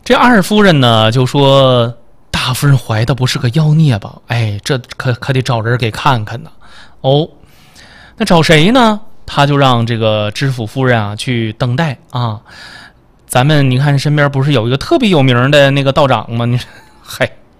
这二夫人呢就说：“大夫人怀的不是个妖孽吧？哎，这可得找人给看看呢。”哦，那找谁呢？他就让这个知府夫人啊去等待啊。咱们你看身边不是有一个特别有名的那个道长吗？你嗨。